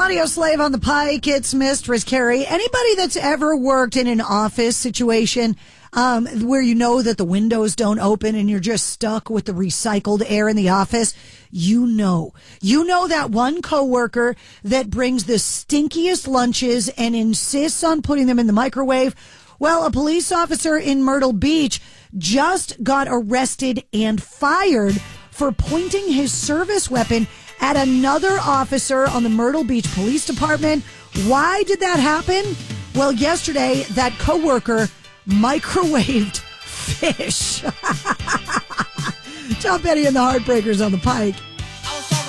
Audio Slave on the Pike. It's Mistress Carrie. Anybody that's ever worked in an office situation where you know that the windows don't open and you're just stuck with the recycled air in the office, you know that one coworker that brings the stinkiest lunches and insists on putting them in the microwave. Well, a police officer in Myrtle Beach just got arrested and fired for pointing his service weapon at another officer on the Myrtle Beach Police Department. Why did that happen? Well, yesterday, that coworker microwaved fish. Tom Petty and the Heartbreakers on the Pike.